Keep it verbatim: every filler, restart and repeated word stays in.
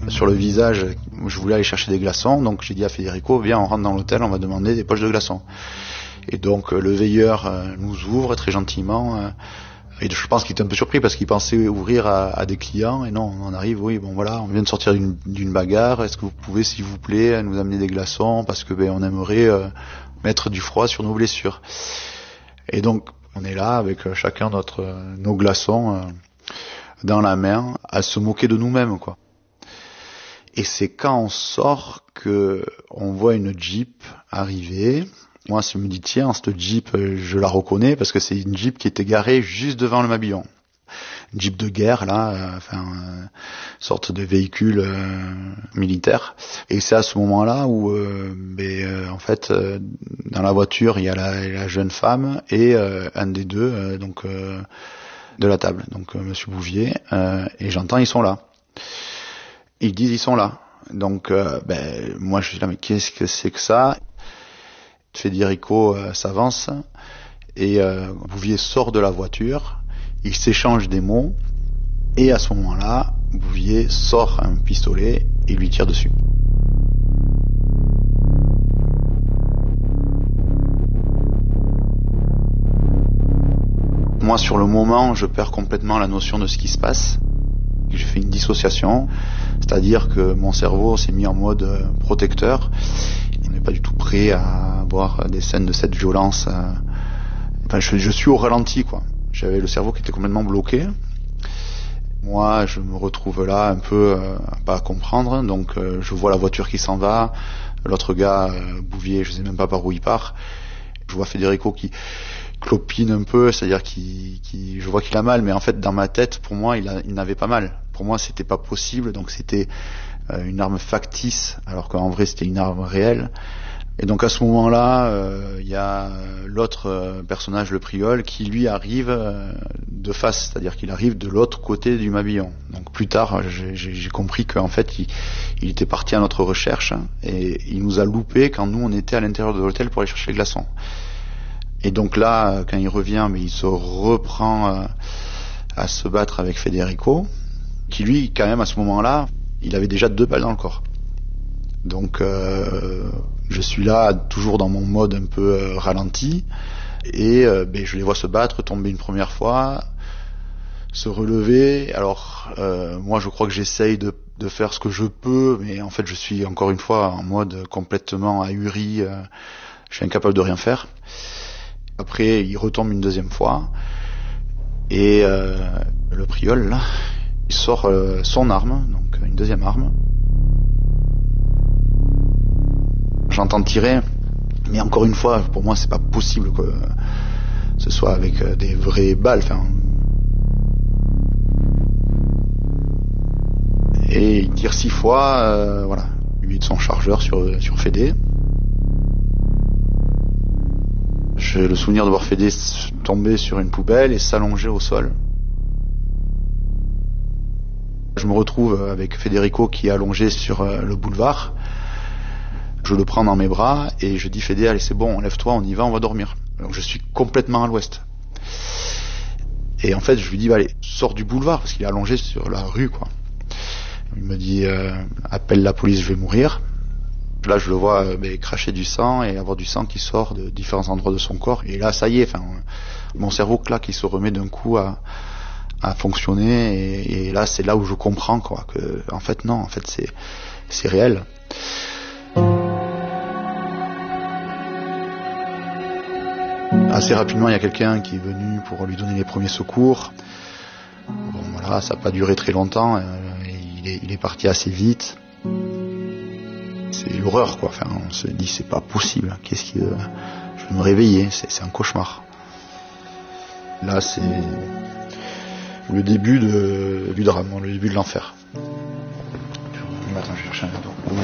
Sur le visage, je voulais aller chercher des glaçons, donc j'ai dit à Federico, viens, on rentre dans l'hôtel, on va demander des poches de glaçons. Et donc le veilleur nous ouvre très gentiment, et je pense qu'il était un peu surpris parce qu'il pensait ouvrir à, à des clients, et non, on arrive, oui, bon voilà, on vient de sortir d'une, d'une bagarre, est-ce que vous pouvez s'il vous plaît nous amener des glaçons, parce que ben, on aimerait euh, mettre du froid sur nos blessures. Et donc on est là avec chacun notre, nos glaçons euh, dans la main, à se moquer de nous-mêmes, quoi. Et c'est quand on sort que on voit une Jeep arriver. Moi, je me dis, tiens, cette Jeep, je la reconnais parce que c'est une Jeep qui était garée juste devant le Mabillon. Une Jeep de guerre, là, euh, enfin, euh, sorte de véhicule euh, militaire. Et c'est à ce moment-là où, euh, ben, euh, en fait, euh, dans la voiture, il y a la, la jeune femme et euh, un des deux, euh, donc, euh, de la table, donc euh, Monsieur Bouvier, euh, et j'entends, ils sont là. Ils disent, ils sont là. Donc, euh, ben, moi, je suis là, mais qu'est-ce que c'est que ça? Federico euh, s'avance et euh, Bouvier sort de la voiture, il s'échange des mots et à ce moment-là, Bouvier sort un pistolet et lui tire dessus. Moi, sur le moment, je perds complètement la notion de ce qui se passe. J'ai fait une dissociation, c'est-à-dire que mon cerveau s'est mis en mode protecteur. Il n'est pas du tout prêt à voir des scènes de cette violence. Enfin, je, je suis au ralenti, quoi. J'avais le cerveau qui était complètement bloqué. Moi, je me retrouve là un peu euh, pas à comprendre. Donc, euh, je vois la voiture qui s'en va. L'autre gars, euh, Bouvier, je sais même pas par où il part. Je vois Federico qui clopine un peu, c'est-à-dire qu'il, qu'il, je vois qu'il a mal, mais en fait, dans ma tête, pour moi, il, a, il n'avait pas mal. Pour moi, c'était pas possible. Donc, c'était euh, une arme factice, alors qu'en vrai, c'était une arme réelle. Et donc à ce moment-là, il euh, y a l'autre euh, personnage, le Priol, qui lui arrive euh, de face, c'est-à-dire qu'il arrive de l'autre côté du Mabillon. Donc plus tard, j'ai, j'ai compris qu'en fait, il, il était parti à notre recherche et il nous a loupé quand nous on était à l'intérieur de l'hôtel pour aller chercher les glaçons. Et donc là, quand il revient, mais il se reprend euh, à se battre avec Federico, qui lui, quand même, à ce moment-là, il avait déjà deux balles dans le corps. Donc euh, je suis là toujours dans mon mode un peu euh, ralenti et euh, ben, je les vois se battre, tomber une première fois, se relever. Alors euh, moi je crois que j'essaye de, de faire ce que je peux, mais en fait je suis encore une fois en mode complètement ahuri, euh, je suis incapable de rien faire. Après il retombe une deuxième fois et euh, le Priol là, il sort euh, son arme, donc une deuxième arme. J'entends tirer, mais encore une fois, pour moi, c'est pas possible que ce soit avec des vraies balles. Enfin, et il tire six fois, euh, voilà, lui de son chargeur sur sur Fédé. J'ai le souvenir de voir Fédé tomber sur une poubelle et s'allonger au sol. Je me retrouve avec Federico qui est allongé sur le boulevard. Je le prends dans mes bras et je dis Fédé, allez c'est bon, lève-toi, on y va, on va dormir. Donc je suis complètement à l'ouest. Et en fait je lui dis, bah, allez, sors du boulevard parce qu'il est allongé sur la rue, quoi. Il me dit, euh, appelle la police, je vais mourir. Là je le vois euh, bah, cracher du sang et avoir du sang qui sort de différents endroits de son corps. Et là ça y est, enfin, mon cerveau claque, il se remet d'un coup à, à fonctionner. Et, et là c'est là où je comprends, quoi, que en fait non, en fait c'est c'est réel. Assez rapidement, il y a quelqu'un qui est venu pour lui donner les premiers secours. Bon, voilà, ça n'a pas duré très longtemps. Euh, il, est, il est parti assez vite. C'est l'horreur, quoi. Enfin, on se dit, c'est pas possible. Qu'est-ce que je vais me réveiller, c'est, c'est un cauchemar. Là, c'est le début de, du drame, le début de l'enfer. Attends, je vais chercher un verre d'eau.